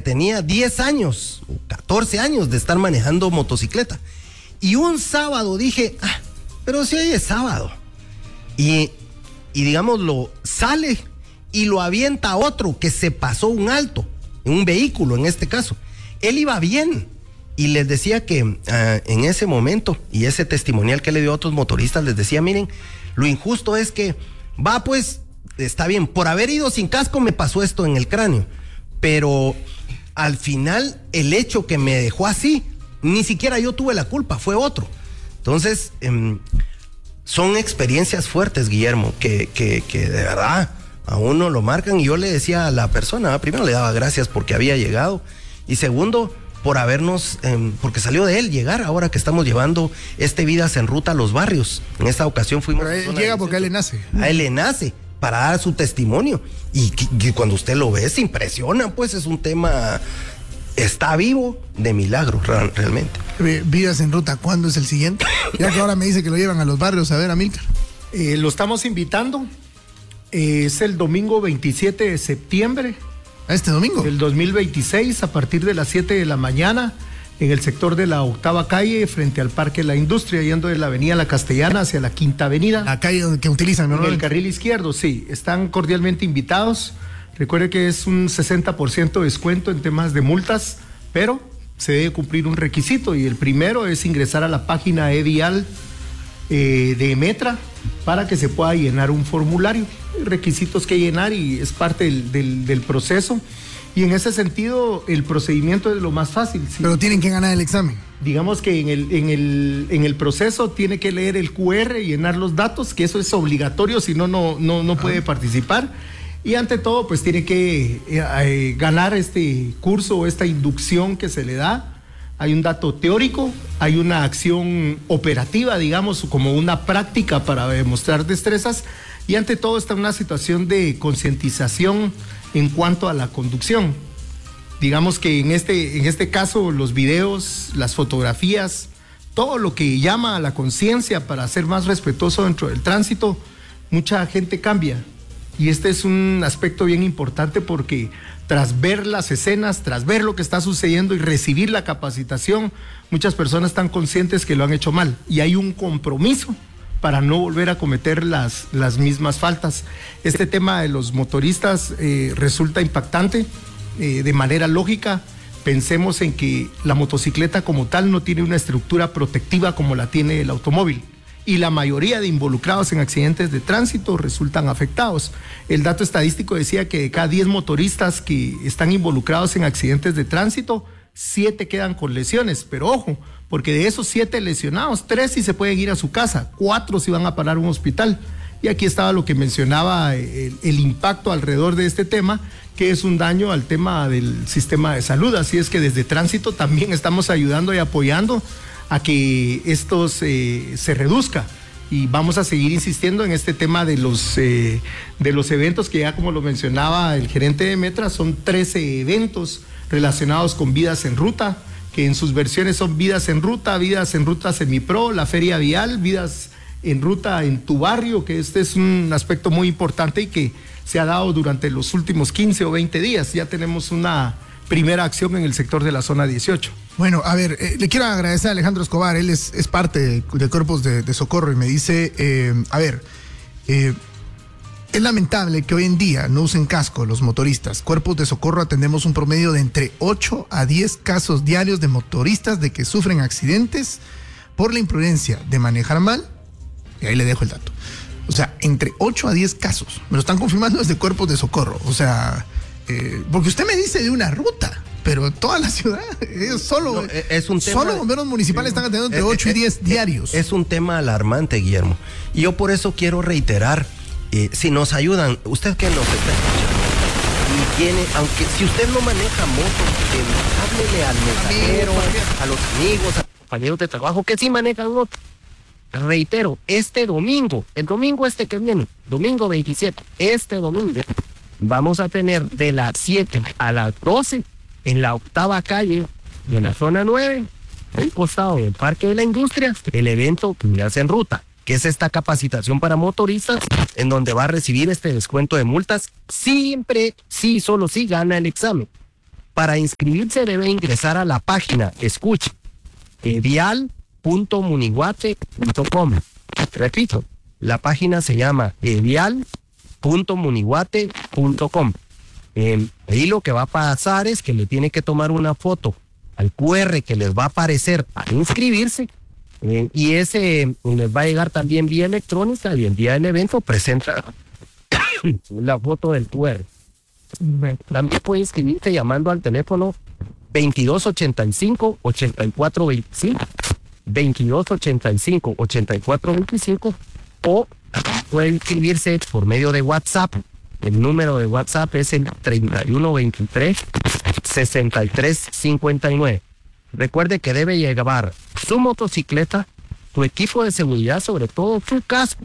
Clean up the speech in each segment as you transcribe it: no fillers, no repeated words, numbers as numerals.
tenía 10 años, o 14 años de estar manejando motocicleta. Y un sábado dije, pero si hoy es sábado. Y digámoslo, sale y lo avienta a otro que se pasó un alto, en un vehículo en este caso. Él iba bien. Y les decía que en ese momento, y ese testimonial que le dio a otros motoristas, les decía, miren, lo injusto es que, pues, está bien, por haber ido sin casco me pasó esto en el cráneo, pero al final el hecho que me dejó así, ni siquiera yo tuve la culpa, fue otro. Entonces, son experiencias fuertes, Guillermo, que de verdad a uno lo marcan. Y yo le decía a la persona, primero le daba gracias porque había llegado, y segundo, por habernos, porque salió de él llegar ahora que estamos llevando Vidas en Ruta a los barrios. En esta ocasión fuimos... Pero él llega porque a él le nace. A él le nace, para dar su testimonio. Y que cuando usted lo ve se impresiona, pues es un tema... Está vivo de milagro, realmente. Vidas en Ruta, ¿cuándo es el siguiente? Ya que ahora me dice que lo llevan a los barrios a ver a Milcar. Lo estamos invitando. Es el domingo 27 de septiembre. ¿Este domingo? Del 2026, a partir de las 7 de la mañana, en el sector de la 8ª calle, frente al Parque La Industria, yendo de la avenida La Castellana hacia la 5ª avenida. La calle que utilizan, ¿no? En el carril izquierdo, sí. Están cordialmente invitados. Recuerde que es un 60% de descuento en temas de multas, pero se debe cumplir un requisito, y el primero es ingresar a la página evial de Metra para que se pueda llenar un formulario. Requisitos que llenar y es parte del proceso, y en ese sentido el procedimiento es lo más fácil, ¿sí? Pero tienen que ganar el examen. Digamos que en el proceso tiene que leer el QR y llenar los datos, que eso es obligatorio, si no, no puede participar. Y ante todo, pues tiene que ganar este curso o esta inducción que se le da. Hay un dato teórico, hay una acción operativa, digamos, como una práctica para demostrar destrezas, y ante todo está una situación de concientización en cuanto a la conducción. Digamos que en este caso los videos, las fotografías, todo lo que llama a la conciencia para ser más respetuoso dentro del tránsito, mucha gente cambia. Y este es un aspecto bien importante, porque tras ver las escenas, tras ver lo que está sucediendo y recibir la capacitación, muchas personas están conscientes que lo han hecho mal, y hay un compromiso para no volver a cometer las mismas faltas. Este tema de los motoristas resulta impactante de manera lógica. Pensemos en que la motocicleta como tal no tiene una estructura protectiva como la tiene el automóvil, y la mayoría de involucrados en accidentes de tránsito resultan afectados. El dato estadístico decía que de cada 10 motoristas que están involucrados en accidentes de tránsito, 7 quedan con lesiones, pero ojo, porque de esos 7 lesionados, 3 sí se pueden ir a su casa, 4 sí van a parar a un hospital. Y aquí estaba lo que mencionaba el impacto alrededor de este tema, que es un daño al tema del sistema de salud. Así es que desde Tránsito también estamos ayudando y apoyando a que esto se reduzca, y vamos a seguir insistiendo en este tema de los eventos, que ya como lo mencionaba el gerente de Metra, son 13 eventos relacionados con Vidas en Ruta, que en sus versiones son Vidas en Ruta Semipro, la Feria Vial, Vidas en Ruta en tu barrio, que este es un aspecto muy importante y que se ha dado durante los últimos 15 o 20 días. Ya tenemos una primera acción en el sector de la zona 18. Bueno, a ver, le quiero agradecer a Alejandro Escobar, él es parte de Cuerpos de Socorro, y me dice, es lamentable que hoy en día no usen casco los motoristas. Cuerpos de Socorro atendemos un promedio de entre 8 a 10 casos diarios de motoristas de que sufren accidentes por la imprudencia de manejar mal, y ahí le dejo el dato. O sea, entre 8 a 10 casos, me lo están confirmando desde Cuerpos de Socorro, o sea, porque usted me dice de una ruta, pero toda la ciudad, solo bomberos municipales están atendiendo entre 8 y 10 diarios. Es un tema alarmante, Guillermo. Y yo por eso quiero reiterar, si nos ayudan, usted que nos está escuchando, y tiene, aunque si usted no maneja moto, háblele al mensajero, a los amigos, a los compañeros de trabajo que sí manejan moto. Reitero, el domingo que viene, domingo 27, domingo, vamos a tener de las 7 a las 12 en la 8ª calle de la zona 9, al costado del Parque de la Industria, el evento Vidas en Ruta, que es esta capacitación para motoristas, en donde va a recibir este descuento de multas, siempre, sí, solo si gana el examen. Para inscribirse debe ingresar a la página, escuche, edial.munihuate.com. Repito, la página se llama edial.munihuate.com. Ahí lo que va a pasar es que le tiene que tomar una foto al QR que les va a aparecer al inscribirse, y ese les va a llegar también vía electrónica, y el día del evento presenta la foto del QR. También puede inscribirse llamando al teléfono 2285-8425, 2285-8425, o puede inscribirse por medio de WhatsApp. El número de WhatsApp es el 3123-6359. Recuerde que debe llevar su motocicleta, su equipo de seguridad, sobre todo su casco.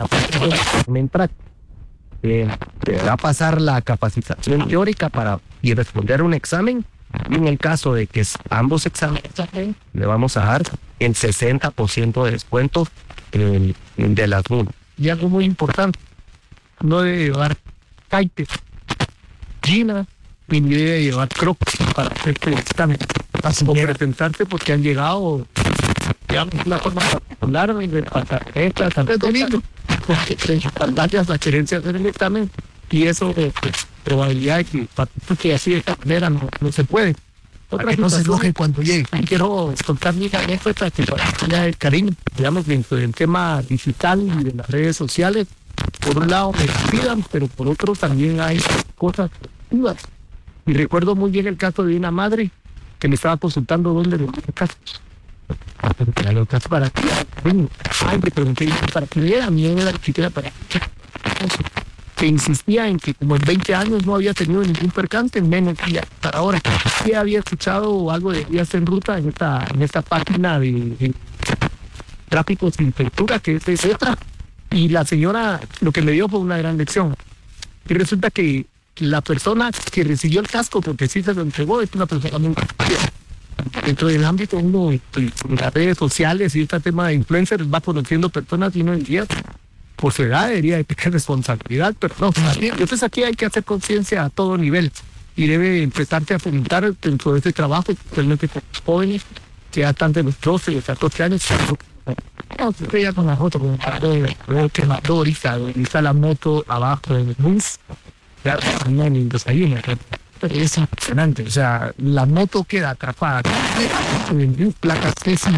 Te va a pasar la capacitación teórica y responder un examen. Y en el caso de que ambos exámenes le vamos a dar el 60% de descuento de las multas. Y algo muy importante, no debe llevar kaites, Gina, ni debe llevar crocs para hacer el examen. O presentarte porque han llegado, digamos, una forma particular de pasar estas, gracias a la querencia de hacer el examen, y eso probabilidad de que así de esta manera no se puede. Para que no se enoje cuando llegue. Quiero contar mi anécdota que para el cariño, digamos, dentro del tema digital y de las redes sociales. Por un lado me pidan, pero por otro también hay cosas positivas. Y recuerdo muy bien el caso de una madre que me estaba consultando dónde le casos. Pero casos para qué. Ay, me pregunté para qué era, mi era ni siquiera para qué. Que insistía en que como en 20 años no había tenido ningún percance, menos que hasta ahora. Que había escuchado algo de días en ruta en esta página de tráfico sin factura, que es esta. Y la señora lo que me dio fue una gran lección. Y resulta que la persona que recibió el casco, porque sí se lo entregó, es una persona muy conocida. Dentro del ámbito uno, en las redes sociales y este tema de influencers, va conociendo personas y uno en día, por su edad, debería de tener responsabilidad, pero no. Entonces aquí hay que hacer conciencia a todo nivel y debe empezarse a fomentar dentro de ese trabajo, especialmente con los jóvenes, que ya están de los 12 y 14 años. No, estoy ya con la foto, con el que mató ahorita, está la moto abajo del bus, ya no hay ni desayuno. Es impresionante, o sea, la moto queda atrapada, placas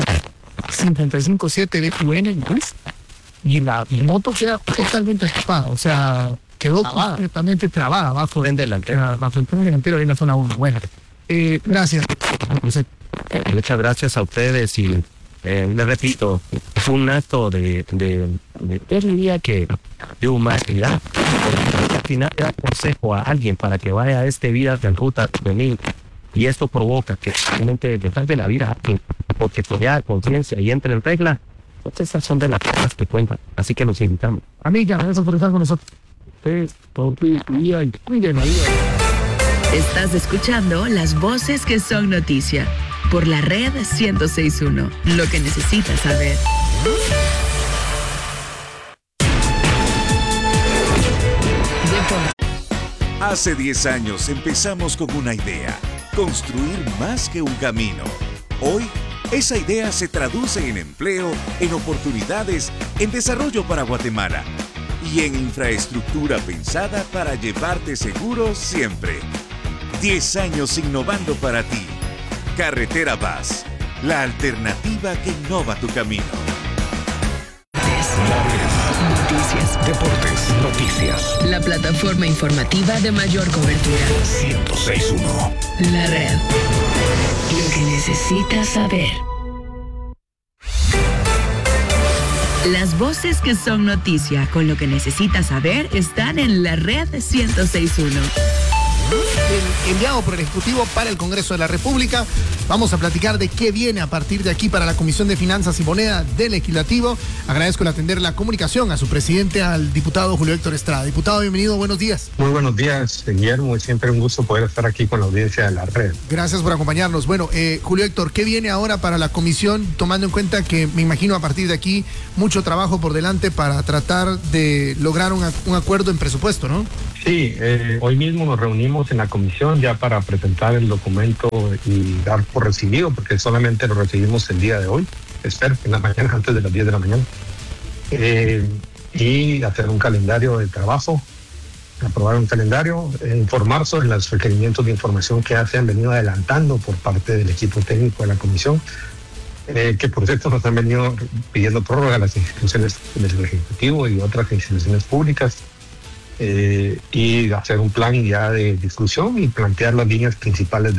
C557 de UN en bus, y la moto queda totalmente atrapada, o sea, quedó completamente trabada abajo del delantero, en la zona 1. Bueno, gracias. Muchas gracias a ustedes y les repito, fue un acto de humanidad. Al final da consejo a alguien para que vaya a vida de ruta juvenil, y esto provoca que realmente le salve la vida a alguien, porque todavía conciencia y entre en regla. Entonces esas son de las cosas que cuentan, así que los invitamos. Amiga, gracias por estar con nosotros. Ustedes, por tu vida y cuiden la vida. Estás escuchando las voces que son noticia por la red 106.1. Lo que necesitas saber. Hace 10 años empezamos con una idea: construir más que un camino. Hoy, esa idea se traduce en empleo, en oportunidades, en desarrollo para Guatemala y en infraestructura pensada para llevarte seguro siempre. 10 años innovando para ti. Carretera Vaz, la alternativa que innova tu camino. Noticias. Deportes, noticias. La plataforma informativa de mayor cobertura. 106.1. La red. Lo que necesitas saber. Las voces que son noticia con lo que necesitas saber están en la red 106.1. Enviado por el Ejecutivo para el Congreso de la República. Vamos a platicar de qué viene a partir de aquí para la Comisión de Finanzas y Moneda del Legislativo. Agradezco el atender la comunicación a su presidente, al diputado Julio Héctor Estrada. Diputado, bienvenido, buenos días. Muy buenos días, Guillermo. Siempre un gusto poder estar aquí con la audiencia de la red. Gracias por acompañarnos. Bueno, Julio Héctor, ¿qué viene ahora para la comisión, tomando en cuenta que me imagino a partir de aquí mucho trabajo por delante para tratar de lograr un acuerdo en presupuesto, ¿no? Sí, hoy mismo nos reunimos en la comisión ya para presentar el documento y dar por recibido, porque solamente lo recibimos el día de hoy, espero, en la mañana, antes de las 10 de la mañana. Y hacer un calendario de trabajo, aprobar un calendario, informar sobre los requerimientos de información que ya se han venido adelantando por parte del equipo técnico de la comisión, que por cierto nos han venido pidiendo prórroga a las instituciones del Ejecutivo y otras instituciones públicas, y hacer un plan ya de discusión y plantear las líneas principales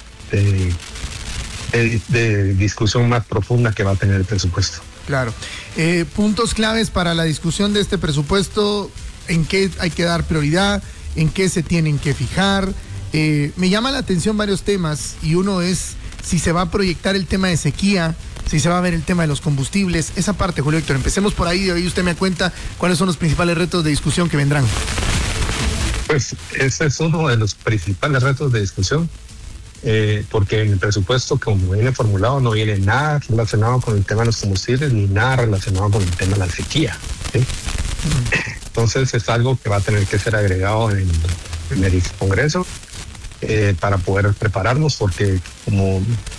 de discusión más profunda que va a tener el presupuesto. Claro. Puntos claves para la discusión de este presupuesto, en qué hay que dar prioridad, en qué se tienen que fijar. Me llama la atención varios temas, y uno es si se va a proyectar el tema de sequía, si se va a ver el tema de los combustibles, esa parte, Julio Héctor. Empecemos por ahí, y usted me cuenta cuáles son los principales retos de discusión que vendrán. Pues ese es uno de los principales retos de discusión, porque en el presupuesto, como viene formulado, no viene nada relacionado con el tema de los combustibles ni nada relacionado con el tema de la sequía, ¿sí? Entonces es algo que va a tener que ser agregado en el Congreso para poder prepararnos, porque como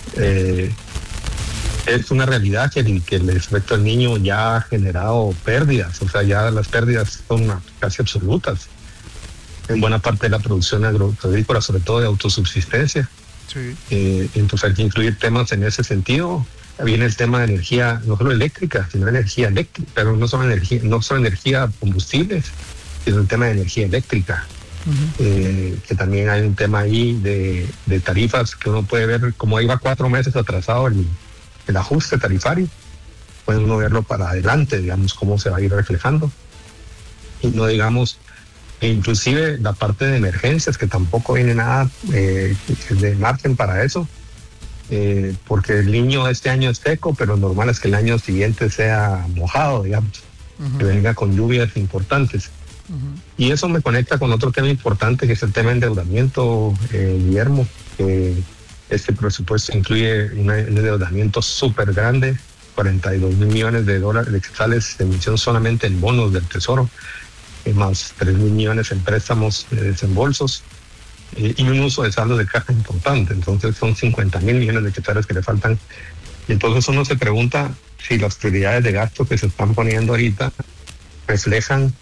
es una realidad que el efecto del niño ya ha generado pérdidas, o sea, ya las pérdidas son casi absolutas en buena parte de la producción agropecuaria, sobre todo de autosubsistencia. Sí. Entonces hay que incluir temas en ese sentido. Viene el tema de energía, no solo eléctrica, sino energía eléctrica, pero no solo energía combustibles, sino el tema de energía eléctrica. Que también hay un tema ahí de tarifas que uno puede ver, como iba 4 meses atrasado el ajuste tarifario, puede uno verlo para adelante, digamos, cómo se va a ir reflejando. Y no digamos, inclusive la parte de emergencias, que tampoco viene nada de margen para eso, porque el niño este año es seco, pero normal es que el año siguiente sea mojado, digamos, que venga con lluvias importantes. Y eso me conecta con otro tema importante, que es el tema de endeudamiento, Guillermo. Este presupuesto incluye un endeudamiento súper grande, 42 mil millones de dólares de quetzales de emisión solamente en bonos del Tesoro, más 3 mil millones en préstamos de desembolsos, y un uso de saldo de caja importante. Entonces son 50 mil millones de quetzales que le faltan. Y entonces uno se pregunta si las prioridades de gasto que se están poniendo ahorita reflejan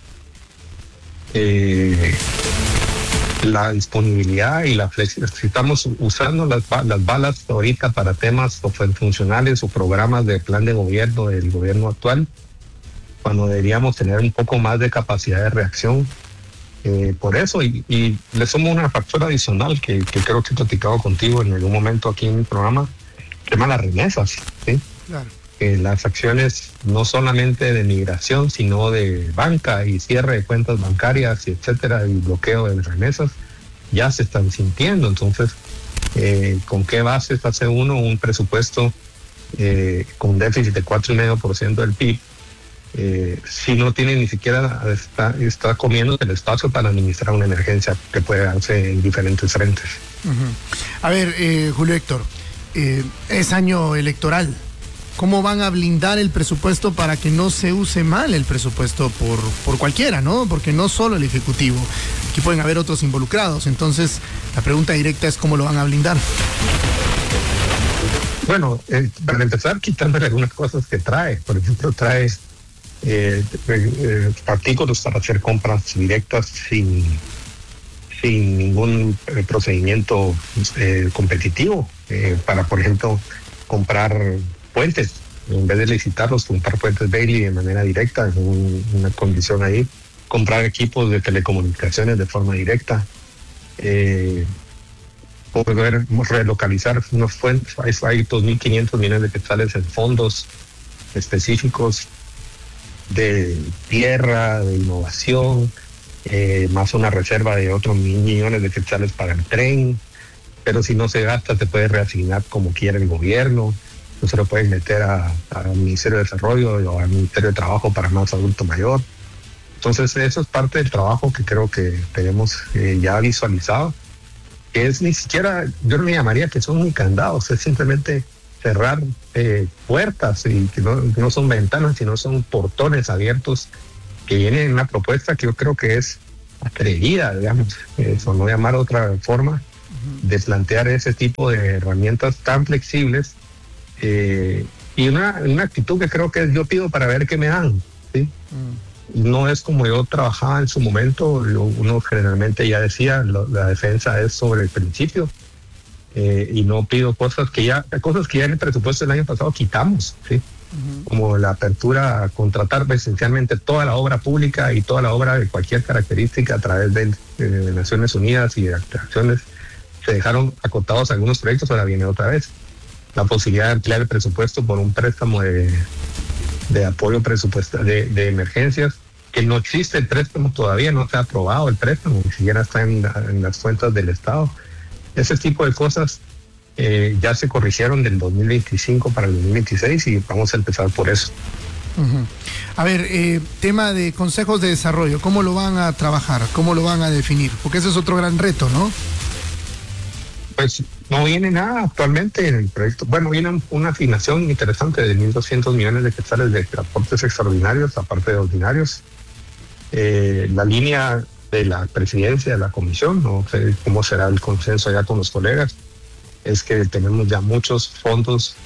la disponibilidad y la flexibilidad. Si estamos usando las balas ahorita para temas funcionales o programas de plan de gobierno del gobierno actual, cuando deberíamos tener un poco más de capacidad de reacción. Por eso, y le sumo una factor adicional que creo que he platicado contigo en algún momento aquí en el programa, el tema de las remesas, ¿sí? Claro. Las acciones no solamente de migración, sino de banca y cierre de cuentas bancarias, y etcétera, y bloqueo de remesas, ya se están sintiendo. Entonces, ¿con qué bases hace uno un presupuesto con un déficit de 4,5% del PIB? Si no tiene ni siquiera, está comiendo el espacio para administrar una emergencia que puede darse en diferentes frentes. A ver, Julio Héctor, es año electoral. ¿Cómo van a blindar el presupuesto para que no se use mal el presupuesto por cualquiera, ¿no? Porque no solo el Ejecutivo, aquí pueden haber otros involucrados. Entonces, la pregunta directa es ¿cómo lo van a blindar? Bueno, para empezar, quitándole algunas cosas que trae. Por ejemplo, trae artículos para hacer compras directas sin ningún procedimiento competitivo, para, por ejemplo, comprar puentes, en vez de licitarlos, comprar puentes Bailey de manera directa, es una condición ahí, comprar equipos de telecomunicaciones de forma directa, poder relocalizar unos puentes. Hay 2.500 millones de quetzales en fondos específicos de tierra, de innovación, más una reserva de otros 1.000 millones de quetzales para el tren, pero si no se gasta se puede reasignar como quiera el gobierno. No se lo pueden meter al Ministerio de Desarrollo o al Ministerio de Trabajo para más adulto mayor. Entonces eso es parte del trabajo que creo que tenemos ya visualizado, que es ni siquiera, yo no me llamaría que son ni candados, es simplemente cerrar puertas, y que no son ventanas, sino son portones abiertos, que vienen en una propuesta que yo creo que es atrevida, digamos, eso no llamar otra forma de plantear ese tipo de herramientas tan flexibles, y una actitud que creo que es yo pido para ver qué me dan, ¿sí? No es como yo trabajaba en su momento, uno generalmente ya decía, la defensa es sobre el principio, y no pido cosas que ya en el presupuesto del año pasado quitamos, ¿sí? Como la apertura a contratar esencialmente toda la obra pública y toda la obra de cualquier característica a través de Naciones Unidas y de acciones. Se dejaron acotados algunos proyectos, ahora viene otra vez la posibilidad de ampliar el presupuesto por un préstamo de apoyo presupuestal de emergencias, que no existe el préstamo todavía, no se ha aprobado el préstamo, ni siquiera está en las cuentas del Estado. Ese tipo de cosas ya se corrigieron del 2025 para el 2026 y vamos a empezar por eso. A ver, tema de consejos de desarrollo, ¿cómo lo van a trabajar? ¿Cómo lo van a definir? Porque ese es otro gran reto, ¿no? Pues no viene nada actualmente en el proyecto. Bueno, viene una asignación interesante de 1.200 millones de quetzales de aportes extraordinarios, aparte de ordinarios. La línea de la presidencia de la comisión, no sé cómo será el consenso allá con los colegas, es que tenemos ya muchos fondos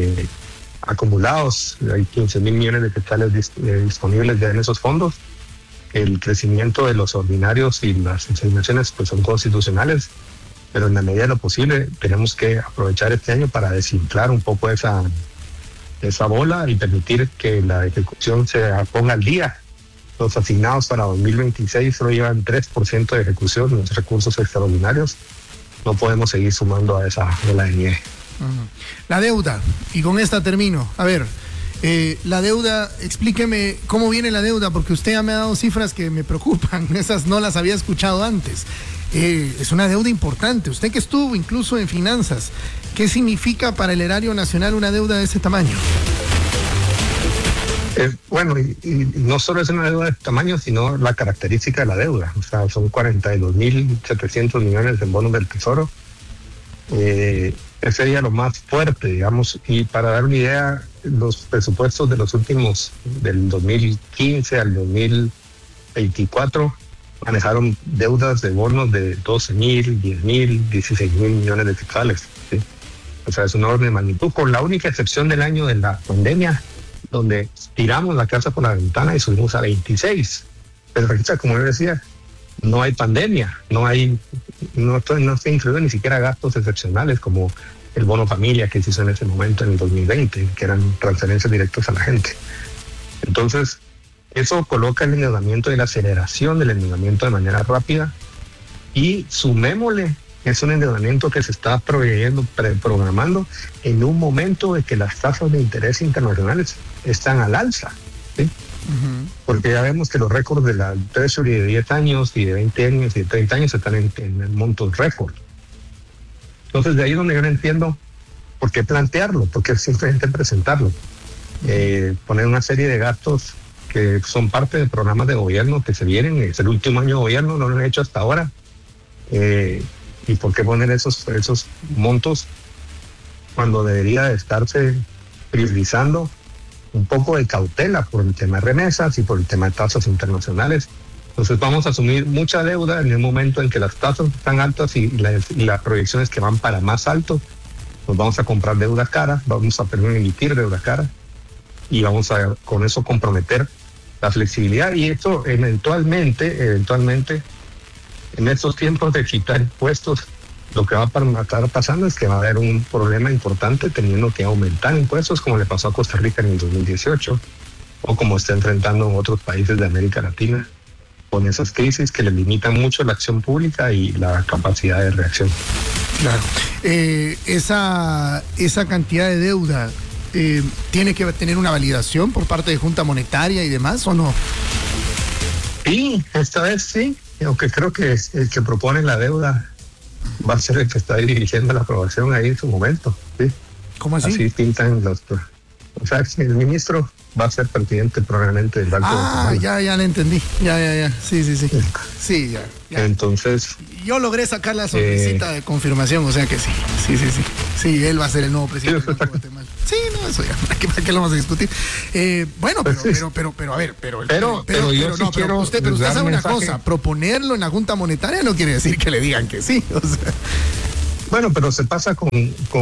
acumulados. Hay 15.000 millones de quetzales disponibles ya en esos fondos. El crecimiento de los ordinarios y las asignaciones pues son constitucionales, pero en la medida de lo posible tenemos que aprovechar este año para desinflar un poco esa bola y permitir que la ejecución se ponga al día. Los asignados para 2026 solo llevan 3% de ejecución de los recursos extraordinarios. No podemos seguir sumando a esa bola de nieve. La deuda, y con esta termino. A ver, la deuda, explíqueme cómo viene la deuda, porque usted ya me ha dado cifras que me preocupan, esas no las había escuchado antes. Es una deuda importante. Usted que estuvo incluso en finanzas, ¿qué significa para el erario nacional una deuda de ese tamaño? Bueno, y no solo es una deuda de este tamaño, sino la característica de la deuda. O sea, son 42.700 millones en bonos del Tesoro. Ese sería lo más fuerte, digamos. Y para dar una idea, los presupuestos de los últimos, del 2015 al 2024, manejaron deudas de bonos de 12.000, 10.000, 16.000 millones de quetzales, ¿sí? O sea, es una orden de magnitud, con la única excepción del año de la pandemia, donde tiramos la casa por la ventana y subimos a 26. Pero como yo decía, no hay pandemia, no se incluido ni siquiera gastos excepcionales como el bono familia que se hizo en ese momento en el 2020, que eran transferencias directas a la gente. Entonces, eso coloca el endeudamiento y la aceleración del endeudamiento de manera rápida, y sumémosle, es un endeudamiento que se está programando en un momento de que las tasas de interés internacionales están al alza, ¿sí? Porque ya vemos que los récords de la Treasury de 10 años y de 20 años y de 30 años están en montos récord. Entonces de ahí es donde yo no entiendo por qué plantearlo, por qué simplemente presentarlo. Poner una serie de gastos que son parte de programas de gobierno que se vienen, es el último año de gobierno, no lo han hecho hasta ahora. ¿Y por qué poner esos montos cuando debería de estarse priorizando un poco de cautela por el tema de remesas y por el tema de tasas internacionales? Entonces vamos a asumir mucha deuda en el momento en que las tasas están altas y las proyecciones que van para más alto. Nos vamos a comprar deuda cara, vamos a emitir deuda cara y vamos a con eso comprometer la flexibilidad, y esto eventualmente en estos tiempos de quitar impuestos, lo que va a estar pasando es que va a haber un problema importante teniendo que aumentar impuestos, como le pasó a Costa Rica en el 2018 o como está enfrentando en otros países de América Latina, con esas crisis que le limitan mucho la acción pública y la capacidad de reacción. Claro. Esa cantidad de deuda tiene que tener una validación por parte de Junta Monetaria y demás, ¿o no? Sí, esta vez sí, aunque creo que el que propone la deuda va a ser el que está dirigiendo la aprobación ahí en su momento, ¿sí? ¿Cómo así? Así pintan O sea, que el ministro va a ser presidente probablemente del Banco de Guatemala. Ya le entendí. Ya. Sí. Sí, ya. Entonces... Yo logré sacar la sonrisita de confirmación, o sea que sí. Sí, él va a ser el nuevo presidente del Banco de Guatemala. Sí, no, eso ya, ¿para qué lo vamos a discutir? Bueno, pero a ver, pero usted sabe una cosa, proponerlo en la Junta Monetaria no quiere decir que le digan que sí, o sea. Bueno, pero se pasa con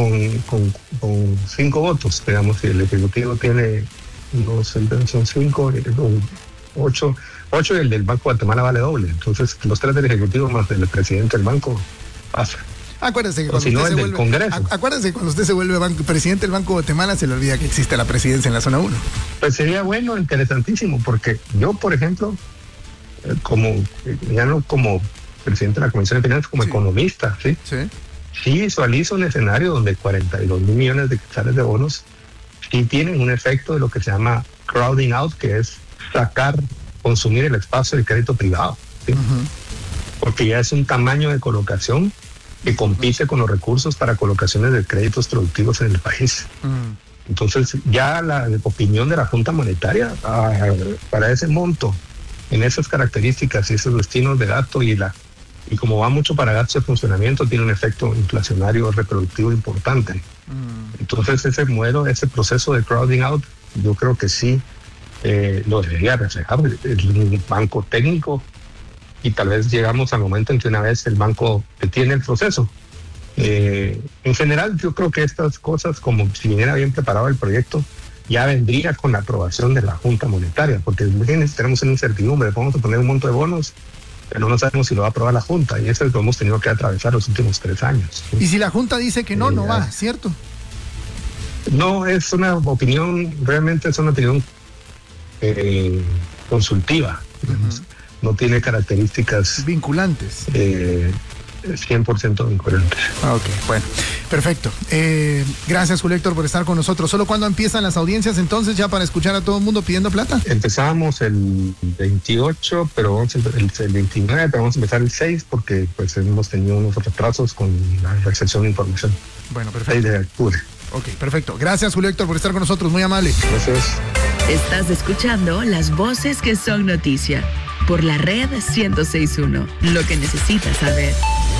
5 votos, digamos, si el Ejecutivo tiene son 5, 8 y el del Banco de Guatemala vale doble. Entonces, los 3 del Ejecutivo más del presidente del banco pasa. Acuérdense que cuando usted se vuelve presidente del Banco de Guatemala se le olvida que existe la presidencia en la zona 1. Pues sería bueno, interesantísimo, porque yo, por ejemplo, ya no como presidente de la Comisión de Finanzas, como economista, ¿sí? Sí visualizo un escenario donde 42 mil millones de quetzales de bonos sí tienen un efecto de lo que se llama crowding out, que es consumir el espacio del crédito privado, ¿sí? Porque ya es un tamaño de colocación que compite con los recursos para colocaciones de créditos productivos en el país. Entonces, ya la opinión de la Junta Monetaria para ese monto, en esas características y esos destinos de gasto y como va mucho para gastos de funcionamiento, tiene un efecto inflacionario reproductivo importante. Entonces, ese proceso de crowding out, yo creo que sí lo debería reflejar el banco técnico, y tal vez llegamos al momento en que una vez el banco detiene el proceso. En general, yo creo que estas cosas, como si viniera bien preparado el proyecto, ya vendría con la aprobación de la Junta Monetaria, porque imagínense, tenemos una incertidumbre, vamos a poner un monto de bonos, pero no sabemos si lo va a aprobar la Junta, y eso es lo que hemos tenido que atravesar los últimos 3 años. Y si la Junta dice que no va, ¿cierto? No, es una opinión, realmente es una opinión consultiva, digamos. No tiene características vinculantes. 100% vinculantes. Ok, bueno, perfecto. Gracias, Julio Héctor, por estar con nosotros. ¿Solo cuándo empiezan las audiencias entonces ya para escuchar a todo el mundo pidiendo plata? Empezamos el 28, pero el 29, pero vamos a empezar el 6 porque pues hemos tenido unos retrasos con la recepción de información. Bueno, perfecto. 6 de octubre. Ok, perfecto. Gracias, Julio Héctor, por estar con nosotros. Muy amable. Gracias. Estás escuchando las voces que son noticia por la red 106.1. Lo que necesitas saber.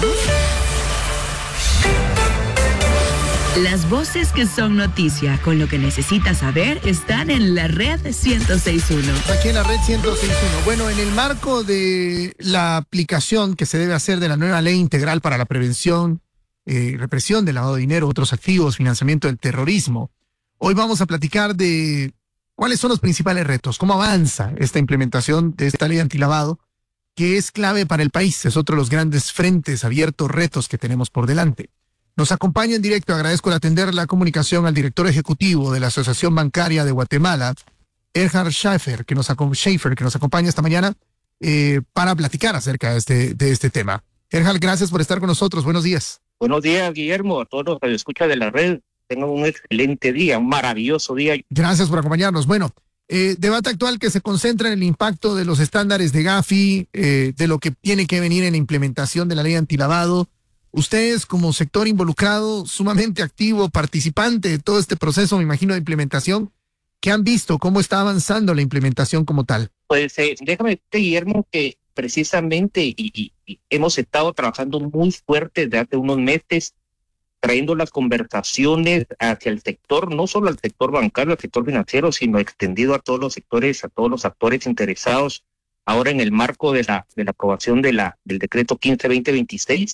Las voces que son noticia con lo que necesitas saber están en la red 106.1. Aquí en la red 106.1. Bueno, en el marco de la aplicación que se debe hacer de la nueva ley integral para la prevención, represión del lavado de dinero, otros activos, financiamiento del terrorismo, hoy vamos a platicar de cuáles son los principales retos, cómo avanza esta implementación de esta ley antilavado, que es clave para el país. Es otro de los grandes frentes abiertos, retos que tenemos por delante. Nos acompaña en directo, agradezco el atender la comunicación al director ejecutivo de la Asociación Bancaria de Guatemala, Erhard Schaefer, que nos acompaña esta mañana para platicar acerca de este tema. Erhard, gracias por estar con nosotros. Buenos días. Buenos días, Guillermo, a todos los que escuchan de la red. Tengan un excelente día, un maravilloso día. Gracias por acompañarnos. Bueno, debate actual que se concentra en el impacto de los estándares de Gafi, de lo que tiene que venir en la implementación de la ley antilavado. Ustedes, como sector involucrado, sumamente activo, participante de todo este proceso, me imagino, de implementación, ¿qué han visto? ¿Cómo está avanzando la implementación como tal? Pues déjame decirte, Guillermo, que precisamente y hemos estado trabajando muy fuerte desde hace unos meses, trayendo las conversaciones hacia el sector, no solo al sector bancario, al sector financiero, sino extendido a todos los sectores, a todos los actores interesados, ahora en el marco de la aprobación del decreto 15-2026,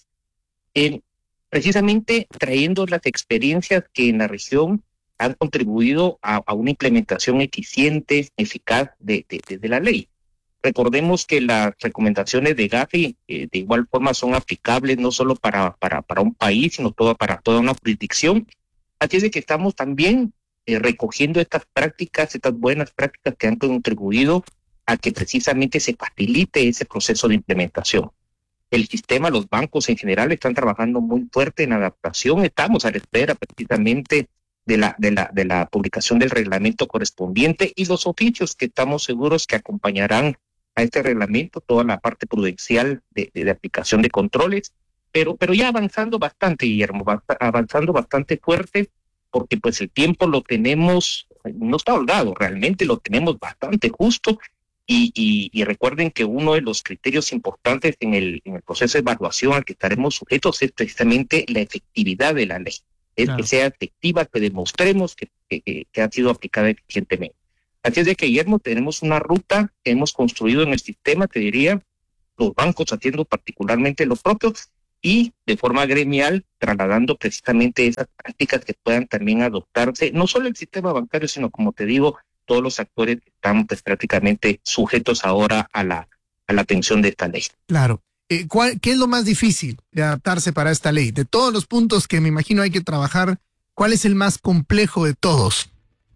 precisamente trayendo las experiencias que en la región han contribuido a una implementación eficiente, eficaz de la ley. Recordemos que las recomendaciones de Gafi de igual forma son aplicables no solo para un país, sino para toda una jurisdicción. Así es de que estamos también recogiendo estas buenas prácticas que han contribuido a que precisamente se facilite ese proceso de implementación. El sistema, los bancos en general están trabajando muy fuerte en adaptación. Estamos a la espera precisamente de la publicación del reglamento correspondiente y los oficios que estamos seguros que acompañarán a este reglamento, toda la parte prudencial de aplicación de controles, pero ya avanzando bastante, Guillermo, avanzando bastante fuerte, porque pues el tiempo lo tenemos no está holgado, realmente lo tenemos bastante justo. Y recuerden que uno de los criterios importantes en el proceso de evaluación al que estaremos sujetos es precisamente la efectividad de la ley. Es que sea efectiva, que demostremos que ha sido aplicada eficientemente. Así es de que, Guillermo, tenemos una ruta que hemos construido en el sistema, te diría, los bancos haciendo particularmente lo propio y de forma gremial trasladando precisamente esas prácticas que puedan también adoptarse, no solo el sistema bancario, sino, como te digo, todos los actores que están pues, prácticamente sujetos ahora a la atención de esta ley. Claro. ¿Qué es lo más difícil de adaptarse para esta ley? De todos los puntos que me imagino hay que trabajar, ¿cuál es el más complejo de todos?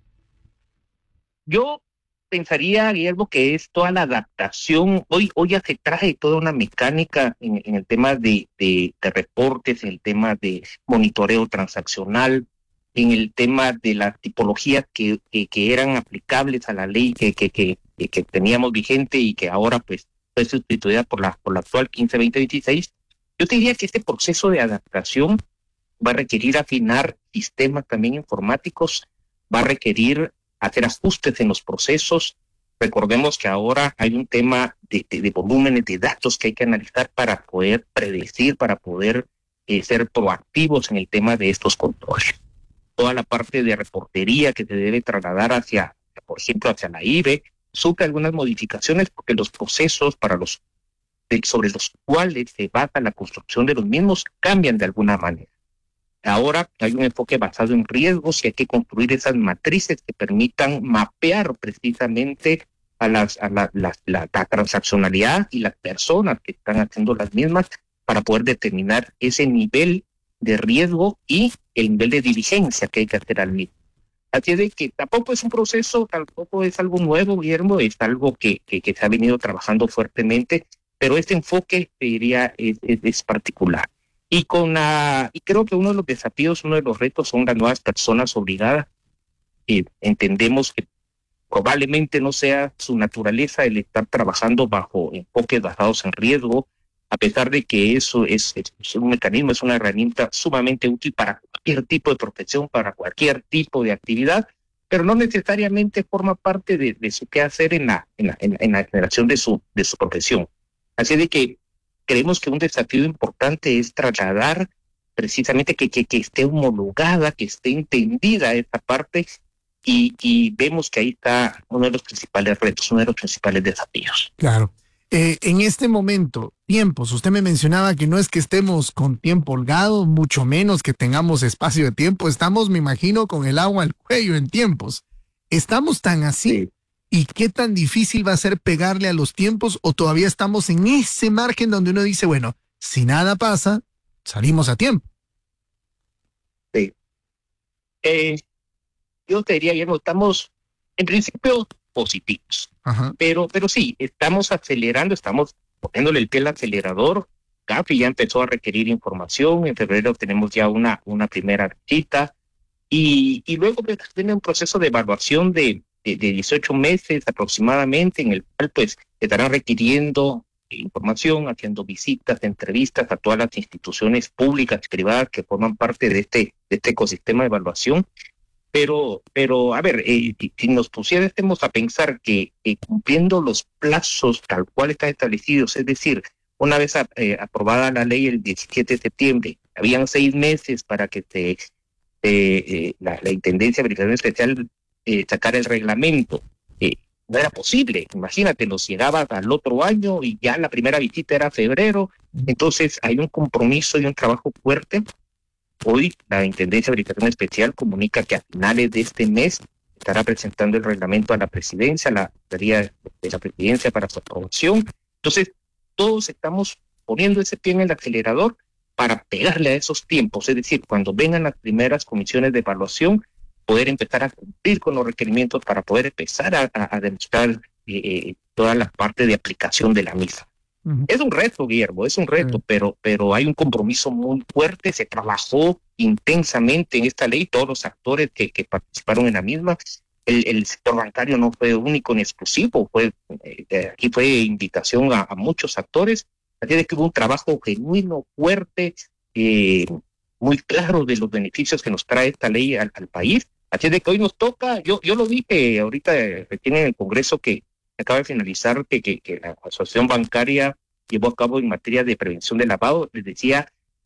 Yo pensaría, Guillermo, que es toda la adaptación. Hoy ya se trae toda una mecánica en el tema de reportes, en el tema de monitoreo transaccional, en el tema de las tipologías que eran aplicables a la ley que teníamos vigente y que ahora pues fue sustituida por la actual 15-2026. Yo te diría que este proceso de adaptación va a requerir afinar sistemas también informáticos, va a requerir hacer ajustes en los procesos. Recordemos que ahora hay un tema de volúmenes de datos que hay que analizar para poder predecir, para poder ser proactivos en el tema de estos controles. Toda la parte de reportería que se debe trasladar hacia, por ejemplo, hacia la IBE, sufre algunas modificaciones porque los procesos sobre los cuales se basa la construcción de los mismos cambian de alguna manera. Ahora hay un enfoque basado en riesgos y hay que construir esas matrices que permitan mapear precisamente a la transaccionalidad y las personas que están haciendo las mismas para poder determinar ese nivel de riesgo y el nivel de diligencia que hay que hacer al mismo. Así es de que tampoco es un proceso, tampoco es algo nuevo, Guillermo, es algo que se ha venido trabajando fuertemente, pero este enfoque, te diría, es particular. Y creo que uno de los desafíos, uno de los retos son las nuevas personas obligadas. Entendemos que probablemente no sea su naturaleza el estar trabajando bajo enfoques basados en riesgo, a pesar de que eso es un mecanismo, es una herramienta sumamente útil para cualquier tipo de profesión, para cualquier tipo de actividad, pero no necesariamente forma parte de su quehacer en la generación de su profesión. Así de que creemos que un desafío importante es trasladar precisamente que esté homologada, que esté entendida esta parte, y vemos que ahí está uno de los principales retos, uno de los principales desafíos. Claro. En este momento, tiempos, usted me mencionaba que no es que estemos con tiempo holgado, mucho menos que tengamos espacio de tiempo, estamos, me imagino, con el agua al cuello en tiempos. ¿Estamos tan así? Sí. ¿Y qué tan difícil va a ser pegarle a los tiempos o todavía estamos en ese margen donde uno dice, bueno, si nada pasa, salimos a tiempo? Sí. Yo te diría, Guillermo, estamos en principio positivos. Ajá. Pero sí, estamos acelerando, estamos poniéndole el pie al acelerador. Gafi ya empezó a requerir información, en febrero tenemos ya una primera cita, y luego viene un proceso de evaluación de 18 meses aproximadamente, en el cual pues estarán requiriendo información, haciendo visitas, entrevistas a todas las instituciones públicas y privadas que forman parte de este ecosistema de evaluación. Pero a ver, si nos pusiésemos a pensar que cumpliendo los plazos tal cual están establecidos, es decir, una vez aprobada la ley el 17 de septiembre, habían 6 meses para que la Intendencia de Verificación Especial sacara el reglamento. No era posible, imagínate, nos llegaba al otro año y ya la primera visita era febrero. Entonces hay un compromiso y un trabajo fuerte. Hoy la Intendencia de Verificación Especial comunica que a finales de este mes estará presentando el reglamento a la presidencia, a la Secretaría de la Presidencia para su aprobación. Entonces, todos estamos poniendo ese pie en el acelerador para pegarle a esos tiempos, es decir, cuando vengan las primeras comisiones de evaluación, poder empezar a cumplir con los requerimientos para poder empezar a demostrar toda la parte de aplicación de la misma. Uh-huh. Es un reto, Guillermo, es un reto, pero hay un compromiso muy fuerte, se trabajó intensamente en esta ley, todos los actores que participaron en la misma. El sector bancario no fue único ni exclusivo, aquí fue invitación a muchos actores, así de que hubo un trabajo genuino, fuerte, muy claro de los beneficios que nos trae esta ley al país, Así es de que hoy nos toca, yo lo dije ahorita recién en el Congreso que acaba de finalizar, que la Asociación Bancaria llevó a cabo en materia de prevención de lavado. Les decía,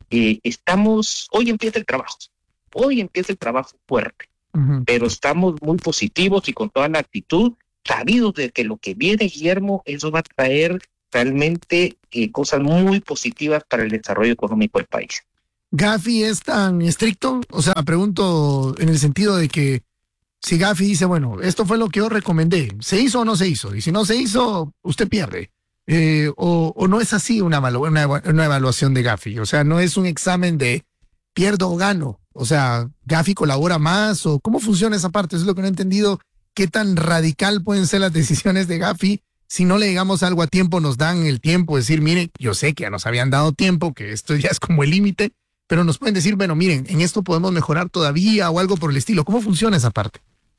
hoy empieza el trabajo fuerte, pero estamos muy positivos y con toda la actitud, sabidos de que lo que viene, Guillermo, eso va a traer realmente cosas muy positivas para el desarrollo económico del país. ¿Gafi es tan estricto? O sea, pregunto en el sentido de que si Gafi dice, bueno, esto fue lo que yo recomendé, ¿se hizo o no se hizo? Y si no se hizo, usted pierde. O no es así una evaluación de Gafi. O sea, no es un examen de pierdo o gano. O sea, Gafi colabora más o cómo funciona esa parte. Eso es lo que no he entendido. ¿Qué tan radical pueden ser las decisiones de Gafi? Si no le digamos algo a tiempo, nos dan el tiempo, decir, mire, yo sé que ya nos habían dado tiempo, que esto ya es como el límite, pero nos pueden decir, bueno, miren, en esto podemos mejorar todavía o algo por el estilo. ¿Cómo funciona esa parte?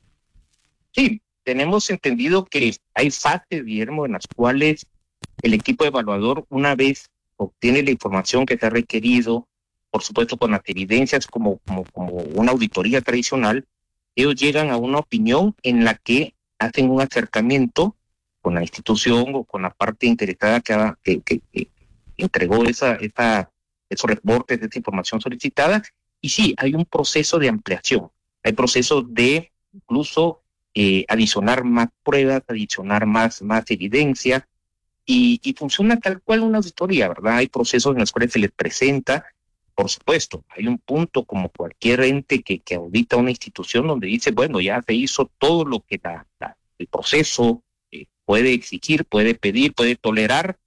Sí, tenemos entendido que hay fases, Guillermo, en las cuales el equipo evaluador, una vez obtiene la información que se ha requerido, por supuesto con las evidencias como una auditoría tradicional, ellos llegan a una opinión en la que hacen un acercamiento con la institución o con la parte interesada que entregó esos reportes, esa información solicitada. Y sí, hay un proceso de ampliación, hay proceso de incluso adicionar más pruebas, adicionar más evidencia, y funciona tal cual una auditoría, ¿verdad? Hay procesos en los cuales se les presenta, por supuesto, hay un punto como cualquier ente que audita una institución donde dice, bueno, ya se hizo todo lo que el proceso puede exigir, puede pedir, puede tolerar,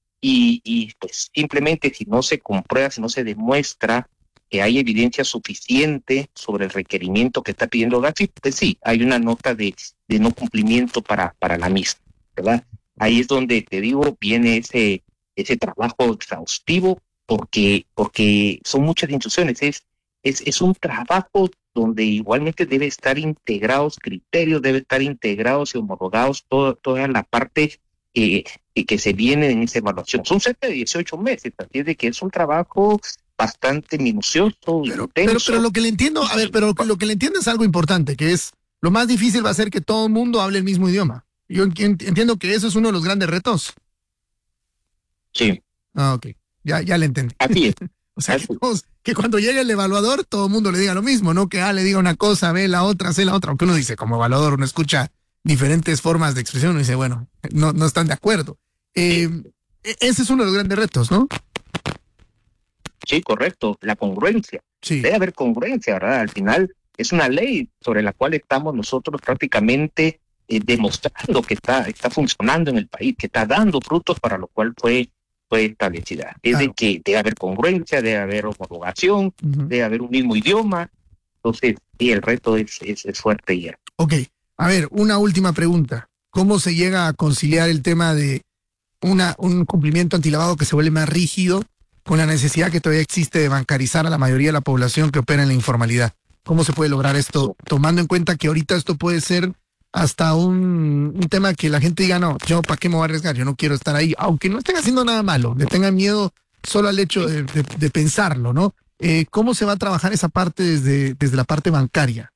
y pues simplemente si no se comprueba, si no se demuestra que hay evidencia suficiente sobre el requerimiento que está pidiendo Gafi, pues sí, hay una nota de no cumplimiento para la misma, ¿verdad? Ahí es donde, te digo, viene ese trabajo exhaustivo, porque son muchas instituciones, es un trabajo donde igualmente debe estar integrados criterios, debe estar integrados y homologados toda la parte que se viene en esa evaluación. Son cerca de 18 meses, así es de que es un trabajo bastante minucioso y intenso. Pero lo que le entiendo, pero lo que le entiendo es algo importante, que es lo más difícil va a ser que todo el mundo hable el mismo idioma. Yo entiendo que eso es uno de los grandes retos. Sí. Ah, ok. Ya le entendí. Así es. O sea, que cuando llegue el evaluador, todo el mundo le diga lo mismo, no que le diga una cosa, ve la otra, sé la otra. Aunque uno dice, como evaluador, uno escucha diferentes formas de expresión, uno dice, bueno, no están de acuerdo. Ese es uno de los grandes retos, ¿no? Sí, correcto. La congruencia. Sí. Debe haber congruencia, ¿verdad? Al final es una ley sobre la cual estamos nosotros prácticamente demostrando que está funcionando en el país, que está dando frutos para lo cual fue establecida. Es de que debe haber congruencia, debe haber homologación, debe haber un mismo idioma. Entonces, sí, el reto es fuerte ya. Ok. A ver, una última pregunta. ¿Cómo se llega a conciliar el tema de un cumplimiento antilavado que se vuelve más rígido con la necesidad que todavía existe de bancarizar a la mayoría de la población que opera en la informalidad? ¿Cómo se puede lograr esto, tomando en cuenta que ahorita esto puede ser hasta un tema que la gente diga, no, yo para qué me voy a arriesgar, yo no quiero estar ahí, aunque no estén haciendo nada malo, le tengan miedo solo al hecho de pensarlo, ¿no? ¿Cómo se va a trabajar esa parte desde la parte bancaria?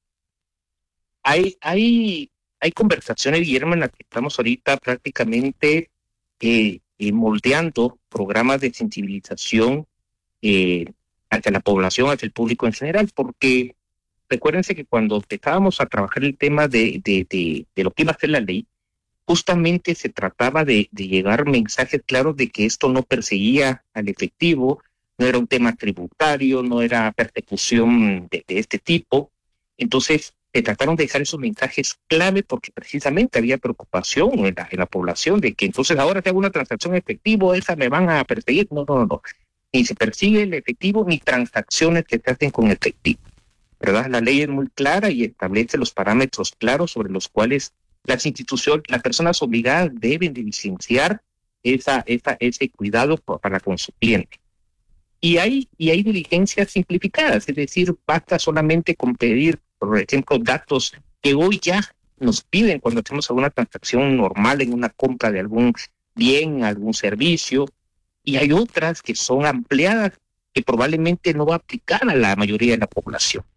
Hay conversaciones, Guillermo, en las que estamos ahorita prácticamente moldeando programas de sensibilización hacia la población, hacia el público en general, porque recuérdense que cuando empezábamos a trabajar el tema de lo que iba a ser la ley, justamente se trataba de llegar mensajes claros de que esto no perseguía al efectivo, no era un tema tributario, no era persecución de este tipo. Entonces, se trataron de dejar esos mensajes clave porque precisamente había preocupación en la población de que entonces ahora si hago una transacción efectivo, esa me van a perseguir. No. Ni se persigue el efectivo ni transacciones que se hacen con efectivo, ¿verdad? La ley es muy clara y establece los parámetros claros sobre los cuales las instituciones, las personas obligadas deben de licenciar ese cuidado para con su cliente. Y hay diligencias simplificadas, es decir, basta solamente con pedir, por ejemplo, datos que hoy ya nos piden cuando hacemos alguna transacción normal en una compra de algún bien, algún servicio, y hay otras que son ampliadas que probablemente no va a aplicar a la mayoría de la población.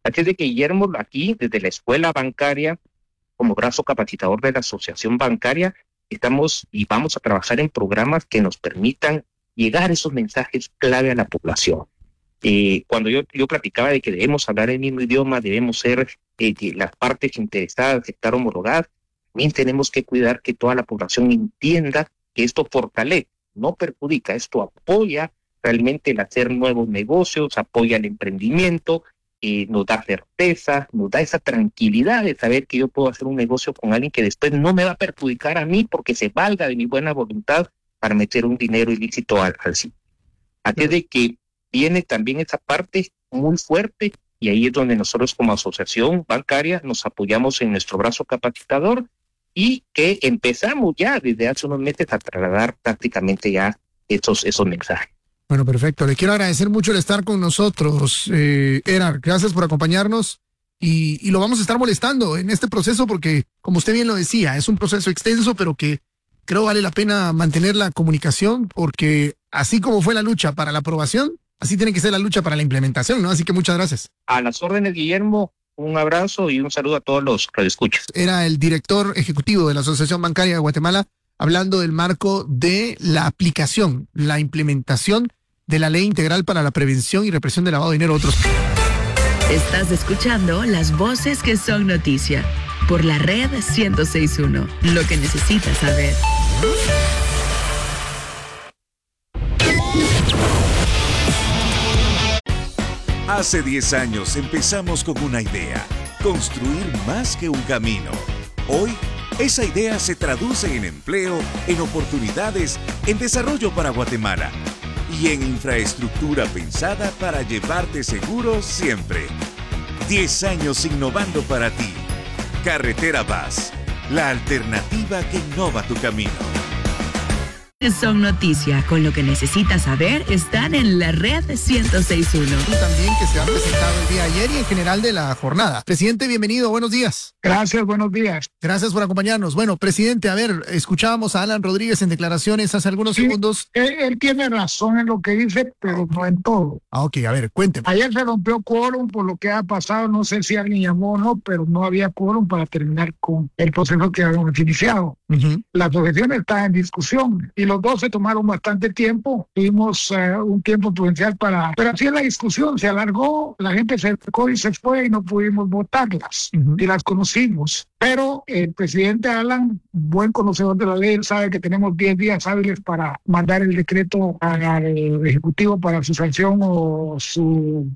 Así es de que, Guillermo, aquí desde la escuela bancaria, como brazo capacitador de la asociación bancaria, estamos y vamos a trabajar en programas que nos permitan llegar esos mensajes clave a la población. Cuando yo platicaba de que debemos hablar el mismo idioma, debemos ser las partes interesadas, estar homologadas, también tenemos que cuidar que toda la población entienda que esto fortalece, no perjudica, esto apoya realmente el hacer nuevos negocios, apoya el emprendimiento, nos da certeza, nos da esa tranquilidad de saber que yo puedo hacer un negocio con alguien que después no me va a perjudicar a mí porque se valga de mi buena voluntad para meter un dinero ilícito al sitio. Así de que viene también esa parte muy fuerte y ahí es donde nosotros como asociación bancaria nos apoyamos en nuestro brazo capacitador y que empezamos ya desde hace unos meses a trasladar prácticamente ya esos mensajes. Bueno, perfecto. Le quiero agradecer mucho el estar con nosotros, Erar. Gracias por acompañarnos y lo vamos a estar molestando en este proceso porque, como usted bien lo decía, es un proceso extenso, pero que creo vale la pena mantener la comunicación porque así como fue la lucha para la aprobación, así tiene que ser la lucha para la implementación, ¿no? Así que muchas gracias. A las órdenes, Guillermo. Un abrazo y un saludo a todos los radioescuchas. Era el director ejecutivo de la Asociación Bancaria de Guatemala hablando del marco de la aplicación, la implementación de la Ley Integral para la Prevención y Represión del Lavado de Dinero. Estás escuchando las voces que son noticia por la red 106.1. Lo que necesitas saber. Hace 10 años empezamos con una idea, construir más que un camino. Hoy, esa idea se traduce en empleo, en oportunidades, en desarrollo para Guatemala y en infraestructura pensada para llevarte seguro siempre. 10 años innovando para ti. Carretera Paz, la alternativa que innova tu camino. Son noticia, con lo que necesitas saber, están en la red 106.1. También que se ha presentado el día de ayer y en general de la jornada. Presidente, bienvenido, buenos días. Gracias, buenos días. Gracias por acompañarnos. Bueno, presidente, a ver, escuchábamos a Alan Rodríguez en declaraciones hace algunos segundos. Él tiene razón en lo que dice, pero no en todo. Ok, a ver, cuénteme. Ayer se rompió quórum por lo que ha pasado, no sé si alguien llamó o no, pero no había quórum para terminar con el proceso que habíamos iniciado. Las objeciones están en discusión y los dos se tomaron bastante tiempo. Tuvimos un tiempo prudencial pero así es la discusión, se alargó, la gente se acercó y se fue y no pudimos votarlas y las conocimos. Pero el presidente Alan, buen conocedor de la ley, sabe que tenemos 10 días hábiles para mandar el decreto al Ejecutivo para su sanción o su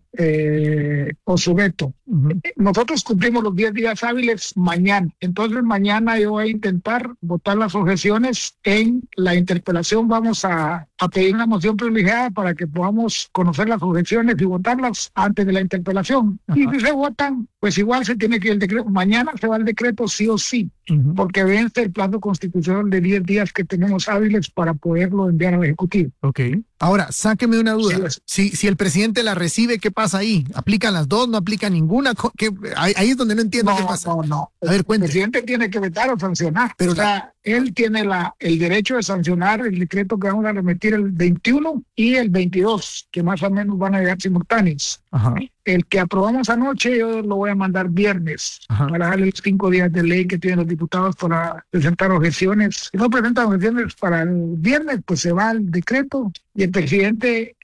veto. Nosotros cumplimos los 10 días hábiles mañana. Entonces mañana yo voy a intentar votar las objeciones en la interpelación. Vamos a pedir una moción privilegiada para que podamos conocer las objeciones y votarlas antes de la interpelación. Y si se votan, pues igual se tiene que ir el decreto. Mañana se va el decreto sí o sí, porque vence el plazo constitucional de 10 días que tenemos hábiles para poderlo enviar al Ejecutivo. Ok. Ahora, sáqueme una duda. Si el presidente la recibe, ¿qué pasa ahí? ¿Aplican las dos? ¿No aplican ninguna? Ahí es donde no entiendo qué pasa. No. A ver, cuénteme. El presidente tiene que vetar o sancionar. Pero él tiene el derecho de sancionar el decreto que vamos a remitir el 21 y el 22, que más o menos van a llegar simultáneos. Ajá. El que aprobamos anoche yo lo voy a mandar viernes para darle los 5 días de ley que tienen los diputados para presentar objeciones. Si no presentan objeciones para el viernes, pues se va el decreto y el presidente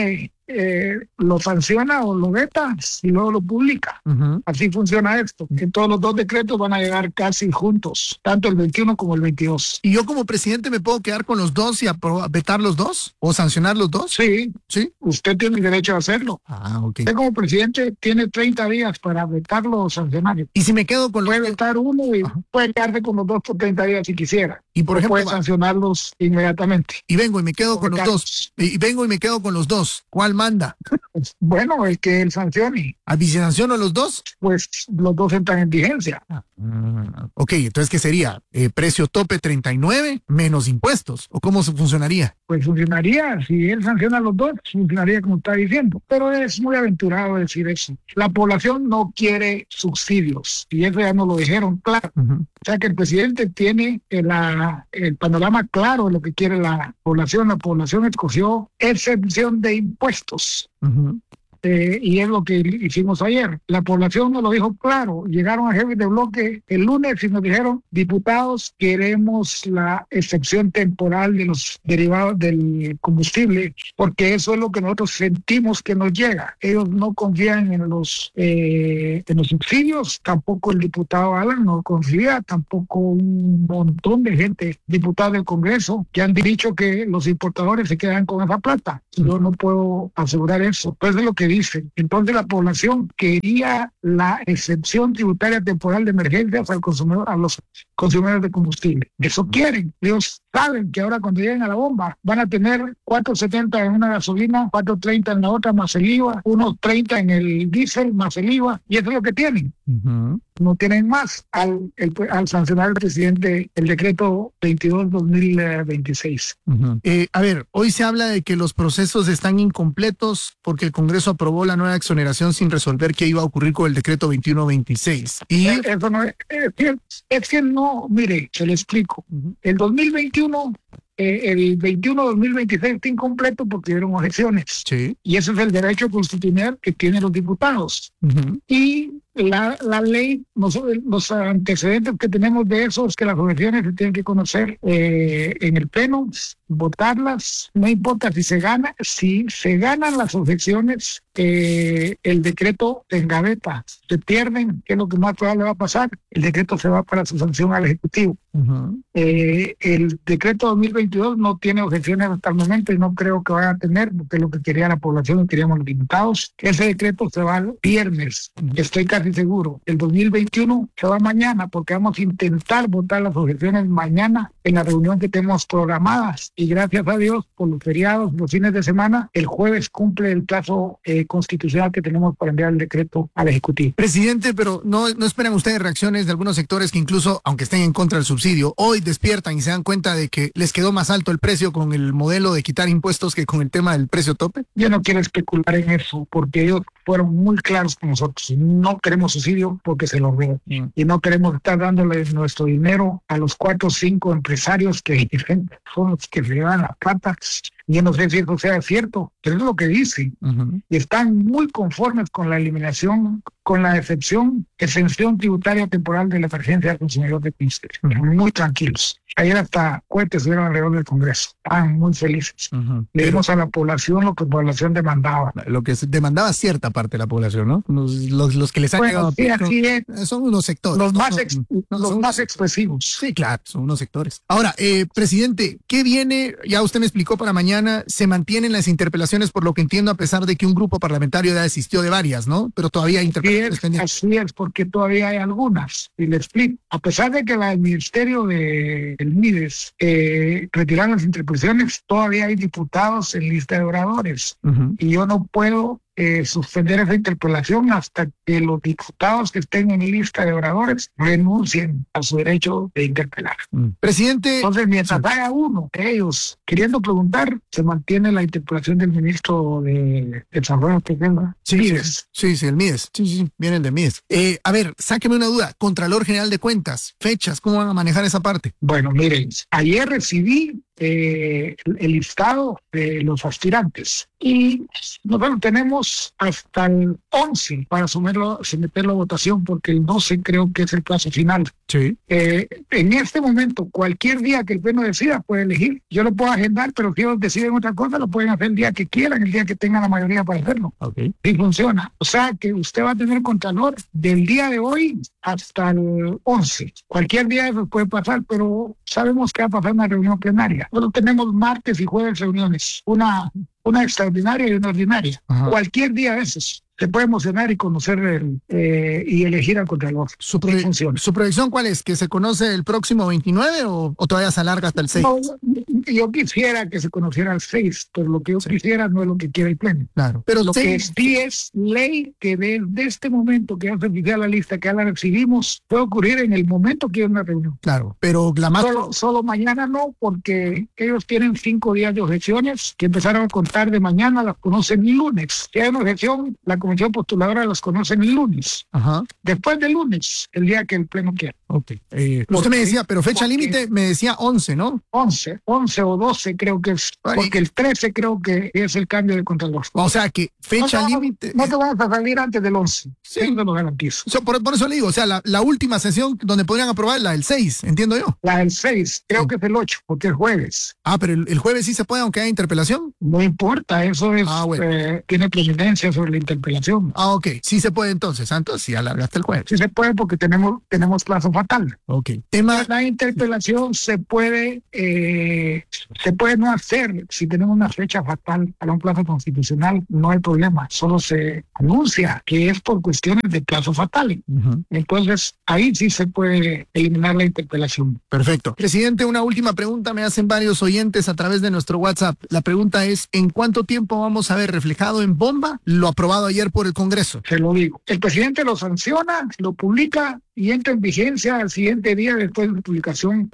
lo sanciona o lo veta y luego lo publica. Así funciona esto. Que todos los dos decretos van a llegar casi juntos, tanto el 21 como el 22. ¿Y yo como presidente me puedo quedar con los dos y vetar los dos? ¿O sancionar los dos? Sí. Usted tiene el derecho a hacerlo. Ok. Usted como presidente tiene 30 días para vetarlo o sancionarlo. ¿Y si me quedo con los puede vetar uno y puede quedarse con los dos por 30 días si quisiera? Y por ejemplo, puede sancionarlos inmediatamente. Y vengo y me quedo con los dos. Y vengo y me quedo con los dos. ¿Cuál manda? Bueno, el que él sancione. ¿Si sanciono los dos? Pues los dos entran en vigencia. Ok, entonces ¿qué sería? ¿Precio tope 39 menos impuestos? ¿O cómo se funcionaría? Pues funcionaría, si él sanciona los dos, funcionaría como está diciendo. Pero es muy aventurado decir eso. La población no quiere subsidios y eso ya nos lo dijeron claro. O sea que el presidente tiene el panorama claro de lo que quiere la población. La población escogió exención de impuestos. y es lo que hicimos ayer. La población nos lo dijo claro. Llegaron a jefes de bloque el lunes y nos dijeron, diputados, queremos la excepción temporal de los derivados del combustible, porque eso es lo que nosotros sentimos que nos llega. Ellos no confían en los subsidios, tampoco el diputado Alan no confía, tampoco un montón de gente, diputados del Congreso, que han dicho que los importadores se quedan con esa plata. Yo no puedo asegurar eso. Pues es lo que dicen. Entonces la población quería la excepción tributaria temporal de emergencias al consumidor, a los consumidores de combustible. Eso quieren. Ellos saben que ahora cuando lleguen a la bomba van a tener 4.70 en una gasolina, 4.30 en la otra más el IVA, unos 30 en el diésel más el IVA, y eso es lo que tienen. No tienen más al sancionar el presidente el decreto 22/2026. A ver, hoy se habla de que los procesos están incompletos porque el Congreso aprobó la nueva exoneración sin resolver qué iba a ocurrir con el decreto 2126. Y eso no es que no, mire, se lo explico. El 2021 el 21-2026 está incompleto porque hubieron objeciones. Sí. Y ese es el derecho constitucional que tienen los diputados. Y la ley, los antecedentes que tenemos de eso es que las objeciones se tienen que conocer en el pleno, votarlas, no importa si se ganan las objeciones, el decreto se engaveta, se pierden, que es lo que más probable va a pasar, el decreto se va para su sanción al Ejecutivo. El decreto 2022 no tiene objeciones hasta el momento y no creo que vaya a tener, porque es lo que quería la población y queríamos los diputados. Ese decreto se va el viernes, estoy casi seguro. El 2021 se va mañana, porque vamos a intentar votar las objeciones mañana en la reunión que tenemos programadas, y gracias a Dios, por los feriados, los fines de semana, el jueves cumple el plazo constitucional que tenemos para enviar el decreto al Ejecutivo. Presidente, pero ¿no esperan ustedes reacciones de algunos sectores que incluso, aunque estén en contra del subsidio, hoy despiertan y se dan cuenta de que les quedó más alto el precio con el modelo de quitar impuestos que con el tema del precio tope? Yo no quiero especular en eso, porque ellos fueron muy claros con nosotros. No queremos subsidio porque se lo roban. Y no queremos estar dándole nuestro dinero a los 4 o 5 empresarios que son los que se llevan la plata. Yo no sé si eso sea cierto, pero es lo que dicen. Y están muy conformes con la eliminación, con la exención tributaria temporal de la emergencia del consumidor de combustible. Muy tranquilos. Ayer hasta cohetes vieron alrededor del Congreso. Estaban muy felices. Le dimos a la población lo que la población demandaba. Lo que demandaba cierta parte de la población, ¿no? Los que les han quedado sí, así es. Son unos sectores. Los más expresivos. Sí, claro, son unos sectores. Ahora, presidente, ¿qué viene? Ya usted me explicó para mañana. Se mantienen las interpelaciones, por lo que entiendo, a pesar de que un grupo parlamentario ya desistió de varias, ¿no? Pero todavía hay interpelaciones pendientes. Así es, porque todavía hay algunas. Y le explico. A pesar de que el Ministerio del MIDES retiraron las interpelaciones, todavía hay diputados en lista de oradores. Y yo no puedo suspender esa interpelación hasta que los diputados que estén en lista de oradores renuncien a su derecho de interpelar. Presidente. Entonces, mientras haya uno de ellos queriendo preguntar, se mantiene la interpelación del ministro de Desarrollo Pequeño. MIDES. Sí, el MIDES. Sí, vienen del MIDES. A ver, sáqueme una duda. Contralor General de Cuentas, fechas, ¿cómo van a manejar esa parte? Bueno, miren, ayer recibí el listado de los aspirantes y nosotros tenemos hasta el 11 para someterlo a votación, porque el 12 creo que es el plazo final. Sí. En este momento, cualquier día que el pleno decida puede elegir. Yo lo puedo agendar, pero si ellos deciden otra cosa, lo pueden hacer el día que quieran, el día que tengan la mayoría para hacerlo. Y funciona. O sea que usted va a tener contralor del día de hoy hasta el 11. Cualquier día eso puede pasar, pero sabemos que va a pasar una reunión plenaria. Nosotros tenemos martes y jueves reuniones, una extraordinaria y una ordinaria. Cualquier día de esos se puede emocionar y conocer y elegir al contralor. ¿Su proyección cuál es? ¿Que se conoce el próximo 29 o todavía se alarga hasta el 6? No, yo quisiera que se conociera el 6, pero lo que yo quisiera no es lo que quiere el pleno. Claro. Pero lo que sí es ley que desde este momento que ya se oficial la lista, que ya la recibimos, puede ocurrir en el momento que hay una reunión. Claro, pero la más... Solo mañana no, porque ellos tienen 5 días de objeciones que empezaron a contar de mañana, las conocen el lunes. Si hay una objeción, la comisión postuladora las conocen el lunes. Después del lunes, el día que el pleno quiera. Ok. Usted me decía, pero fecha límite me decía 11, ¿no? 11 o 12 creo que es, porque el 13 creo que es el cambio de Contralor. O sea que fecha límite... No te vas a salir antes del 11, sí, no lo garantizo. Por eso le digo, o sea, la última sesión donde podrían aprobar la del 6, entiendo yo. La del 6, creo que es el 8, porque es jueves. Ah, pero el jueves sí se puede, aunque haya interpelación. No importa, eso es tiene preeminencia sobre la interpelación. Ah, ok, sí se puede entonces, Santos, si alargaste el jueves. Sí se puede porque tenemos plazo fatal. Ok. La interpelación se puede no hacer si tenemos una fecha fatal para un plazo constitucional, no hay problema, solo se anuncia que es por cuestiones de plazo fatal. Entonces, ahí sí se puede eliminar la interpelación. Perfecto. Presidente, una última pregunta me hacen varios oyentes a través de nuestro WhatsApp. La pregunta es, ¿en cuánto tiempo vamos a ver reflejado en bomba lo aprobado ayer por el Congreso? Se lo digo. El presidente lo sanciona, lo publica y entra en vigencia al siguiente día después de la publicación.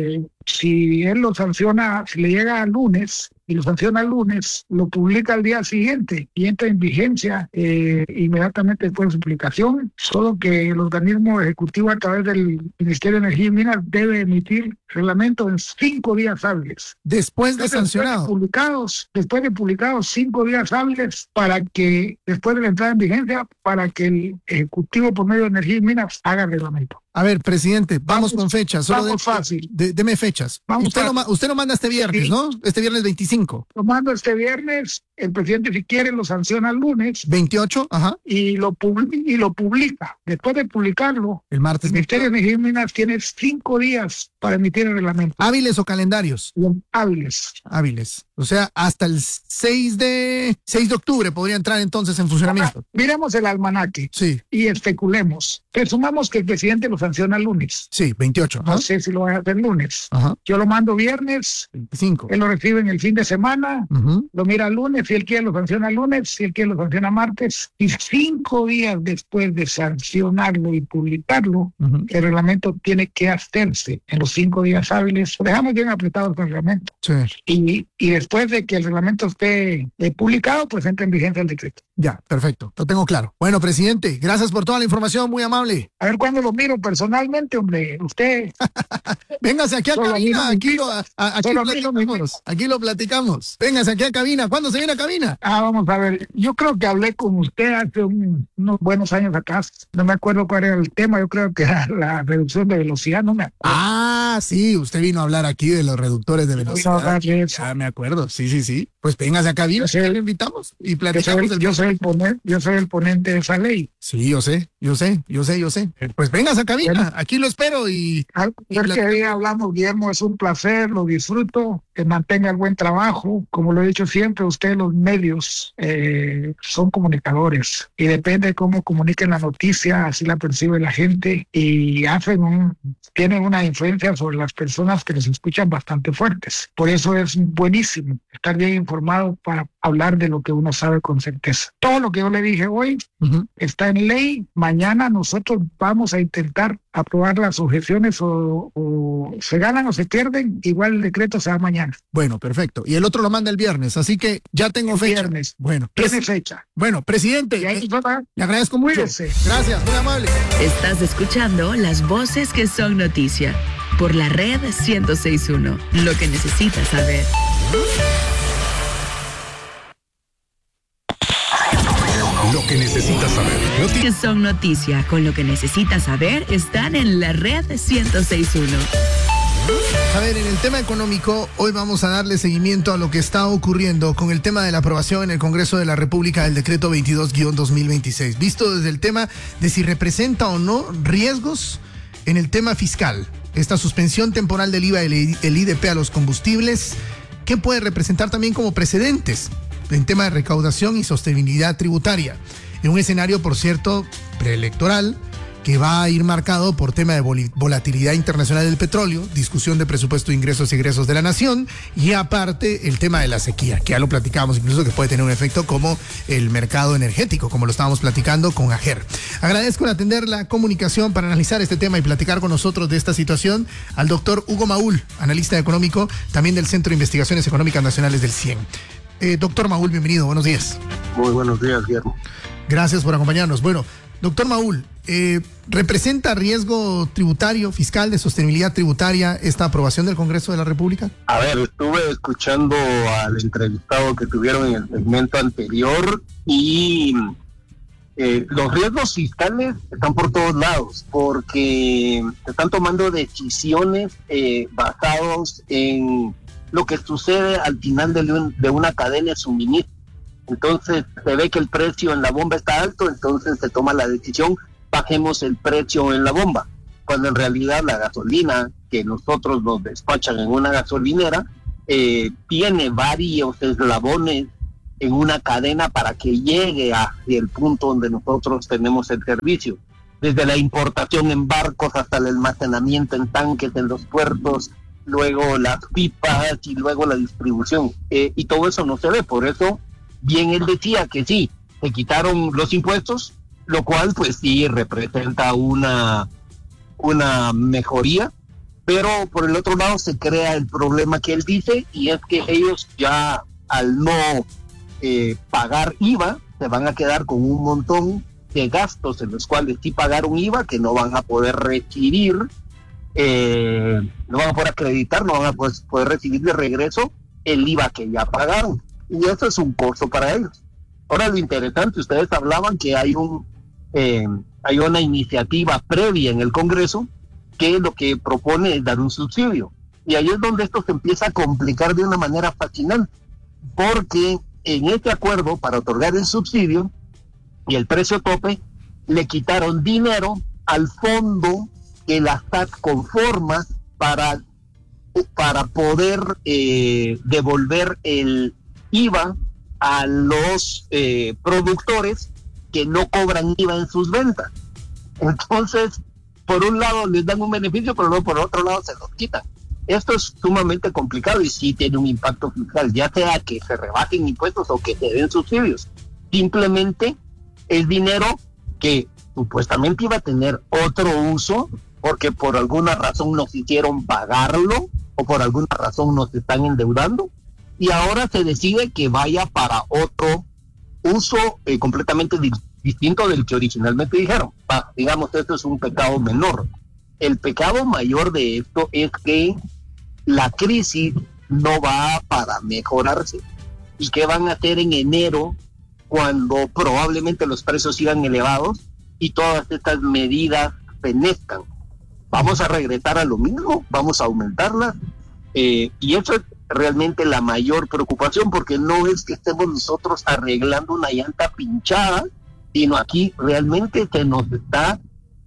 Si él lo sanciona, si le llega al lunes y lo sanciona el lunes, lo publica al día siguiente y entra en vigencia inmediatamente después de su publicación, solo que el organismo ejecutivo a través del Ministerio de Energía y Minas debe emitir reglamento en 5 días hábiles. Después de sancionado. Después de publicados 5 días hábiles para que, después de la entrada en vigencia, para que el Ejecutivo por medio de Energía y Minas haga reglamento. A ver, presidente, vamos con fechas. Solo fácil. Deme fechas. Usted lo manda este viernes, sí, ¿no? Este viernes 25. Lo mando este viernes. El presidente, si quiere, lo sanciona el lunes. 28, ajá. Y lo publica. Después de publicarlo, el martes. El Ministerio de Energía y Minas tiene 5 días para emitir el reglamento. ¿Hábiles o calendarios? Hábiles. Hábiles. O sea, hasta el 6 de octubre podría entrar entonces en funcionamiento. Miremos el almanaque. Sí. Y especulemos. Presumamos que el presidente lo sanciona el lunes. Sí, 28. No sé si lo va a hacer el lunes. Ajá. Yo lo mando viernes. 25. Él lo recibe en el fin de semana. Lo mira el lunes. Si él quiere, lo sanciona el lunes. Si él quiere, lo sanciona martes. Y 5 días después de sancionarlo y publicarlo, el reglamento tiene que hacerse en los 5 días hábiles. Dejamos bien apretado el reglamento. Sí. Y después de que el reglamento esté publicado, pues entra en vigencia el decreto. Ya, perfecto. Lo tengo claro. Bueno, presidente, gracias por toda la información. Muy amable. A ver cuándo lo miro personalmente, hombre. Usted. Véngase aquí a cabina. Aquí lo platicamos. Véngase aquí a cabina. ¿Cuándo se viene a cabina? Vamos a ver. Yo creo que hablé con usted hace unos buenos años atrás. No me acuerdo cuál era el tema. Yo creo que era la reducción de velocidad. No me acuerdo. Sí. Usted vino a hablar aquí de los reductores de velocidad. Ya me acuerdo. Sí. Pues véngase a cabina. Le invitamos y platicamos. Yo soy el ponente de esa ley. Sí, yo sé. Pues véngase a cabina. Bueno, aquí lo espero y que día hablamos, Guillermo, es un placer, lo disfruto, que mantenga el buen trabajo. Como lo he dicho siempre, ustedes los medios son comunicadores y depende de cómo comuniquen la noticia, así la percibe la gente y tienen una influencia sobre las personas que les escuchan bastante fuertes. Por eso es buenísimo estar bien informado para hablar de lo que uno sabe con certeza. Todo lo que yo le dije hoy está en ley. Mañana nosotros vamos a intentar aprobar las objeciones o se ganan o se pierden, igual el decreto se da mañana. Bueno, perfecto. Y el otro lo manda el viernes, así que ya tengo fecha. Viernes. Bueno. Tiene fecha. Bueno, presidente, le agradezco mucho. Cuídese. Gracias, muy amable. Estás escuchando las voces que son noticia por la red 106.1. Lo que necesitas saber. Lo que necesitas saber. Que son noticia, con lo que necesitas saber, están en la red 106.1. A ver, en el tema económico, hoy vamos a darle seguimiento a lo que está ocurriendo con el tema de la aprobación en el Congreso de la República del decreto 22-2026. Visto desde el tema de si representa o no riesgos en el tema fiscal. Esta suspensión temporal del IVA y el IDP a los combustibles, ¿qué puede representar también como precedentes en tema de recaudación y sostenibilidad tributaria? En un escenario, por cierto, preelectoral, que va a ir marcado por tema de volatilidad internacional del petróleo, discusión de presupuesto de ingresos y egresos de la nación, y aparte el tema de la sequía, que ya lo platicábamos incluso, que puede tener un efecto como el mercado energético, como lo estábamos platicando con AGER. Agradezco el atender la comunicación para analizar este tema y platicar con nosotros de esta situación al doctor Hugo Maúl, analista económico, también del Centro de Investigaciones Económicas Nacionales del CIEN. Doctor Maúl, bienvenido, buenos días. Muy buenos días, Guillermo. Gracias por acompañarnos. Bueno, Doctor Maúl, ¿representa riesgo tributario, fiscal, de sostenibilidad tributaria esta aprobación del Congreso de la República? A ver, estuve escuchando al entrevistado que tuvieron en el segmento anterior y los riesgos fiscales están por todos lados porque se están tomando decisiones basadas en lo que sucede al final de una cadena de suministro. Entonces se ve que el precio en la bomba está alto, entonces se toma la decisión, bajemos el precio en la bomba, cuando en realidad la gasolina que nosotros nos despachan en una gasolinera tiene varios eslabones en una cadena para que llegue hacia el punto donde nosotros tenemos el servicio, desde la importación en barcos hasta el almacenamiento en tanques en los puertos, luego las pipas y luego la distribución, y todo eso no se ve. Por eso bien él decía que sí, se quitaron los impuestos, lo cual pues sí representa una mejoría, pero por el otro lado se crea el problema que él dice, y es que ellos ya al no pagar IVA se van a quedar con un montón de gastos en los cuales sí pagaron IVA que no van a poder recibir, no van a poder acreditar, no van a poder recibir de regreso el IVA que ya pagaron. Y eso es un costo para ellos. Ahora lo interesante, ustedes hablaban que hay una iniciativa previa en el Congreso que lo que propone es dar un subsidio. Y ahí es donde esto se empieza a complicar de una manera fascinante, porque en este acuerdo para otorgar el subsidio y el precio tope, le quitaron dinero al fondo que la SAT conforma para poder devolver el IVA a los productores que no cobran IVA en sus ventas. Entonces, por un lado les dan un beneficio, pero luego por otro lado se los quitan. Esto es sumamente complicado y sí tiene un impacto fiscal, ya sea que se rebajen impuestos o que se den subsidios. Simplemente es dinero que supuestamente iba a tener otro uso, porque por alguna razón nos hicieron pagarlo o por alguna razón nos están endeudando, y ahora se decide que vaya para otro uso completamente distinto del que originalmente dijeron. Digamos, esto es un pecado menor. El pecado mayor de esto es que la crisis no va para mejorarse. ¿Y qué van a hacer en enero cuando probablemente los precios sigan elevados y todas estas medidas fenezcan? ¿Vamos a regresar a lo mismo? ¿Vamos a aumentarlas? Y eso es realmente la mayor preocupación, porque no es que estemos nosotros arreglando una llanta pinchada, sino aquí realmente se nos está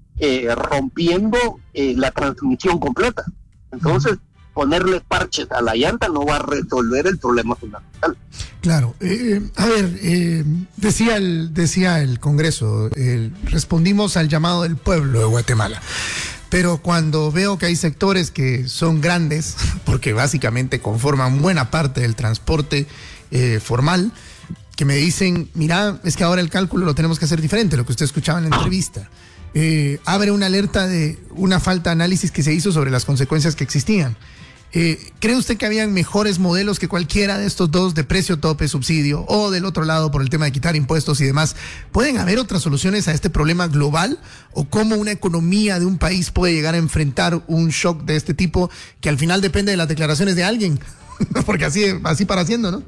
rompiendo la transmisión completa. Entonces, ponerle parches a la llanta no va a resolver el problema fundamental. Claro. A ver, decía el Congreso, respondimos al llamado del pueblo de Guatemala. Pero cuando veo que hay sectores que son grandes, porque básicamente conforman buena parte del transporte formal, que me dicen, mira, es que ahora el cálculo lo tenemos que hacer diferente, lo que usted escuchaba en la entrevista. Abre una alerta de una falta de análisis que se hizo sobre las consecuencias que existían. ¿Cree usted que habían mejores modelos que cualquiera de estos dos, de precio tope, subsidio, o del otro lado por el tema de quitar impuestos y demás? ¿Pueden haber otras soluciones a este problema global? ¿O cómo una economía de un país puede llegar a enfrentar un shock de este tipo que al final depende de las declaraciones de alguien? Porque así para haciendo, ¿no?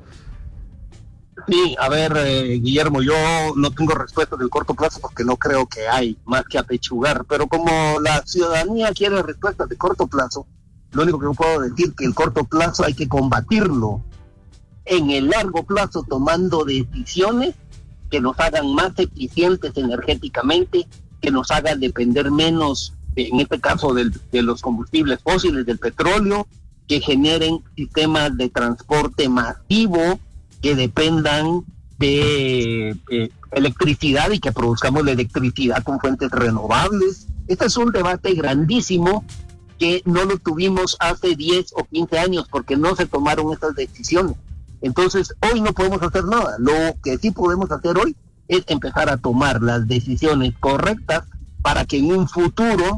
Sí, a ver, Guillermo, yo no tengo respuestas del corto plazo porque no creo que hay más que apechugar, pero como la ciudadanía quiere respuestas de corto plazo, lo único que yo puedo decir es que el corto plazo hay que combatirlo en el largo plazo, tomando decisiones que nos hagan más eficientes energéticamente, que nos hagan depender menos, en este caso, de los combustibles fósiles, del petróleo, que generen sistemas de transporte masivo que dependan de electricidad y que produzcamos la electricidad con fuentes renovables. Este es un debate grandísimo que no lo tuvimos hace 10 o 15 años porque no se tomaron estas decisiones. Entonces, hoy no podemos hacer nada. Lo que sí podemos hacer hoy es empezar a tomar las decisiones correctas para que en un futuro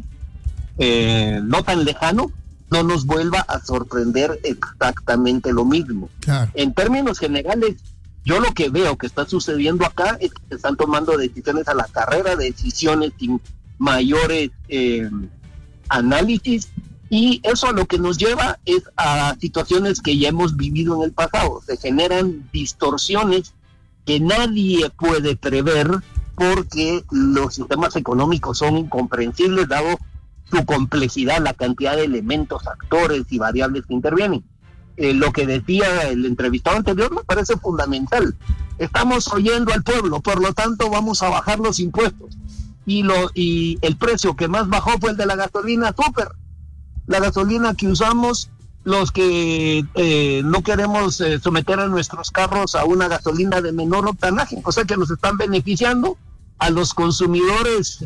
no tan lejano no nos vuelva a sorprender exactamente lo mismo. Claro. En términos generales, Yo lo que veo que está sucediendo acá es que se están tomando decisiones a la carrera, decisiones sin mayores análisis, y eso a lo que nos lleva es a situaciones que ya hemos vivido en el pasado. Se generan distorsiones que nadie puede prever porque los sistemas económicos son incomprensibles dado su complejidad, la cantidad de elementos, actores y variables que intervienen. Lo que decía el entrevistado anterior me parece fundamental. Estamos oyendo al pueblo, por lo tanto vamos a bajar los impuestos. Y el precio que más bajó fue el de la gasolina súper. La gasolina que usamos los que no queremos someter a nuestros carros a una gasolina de menor octanaje, o sea que nos están beneficiando a los consumidores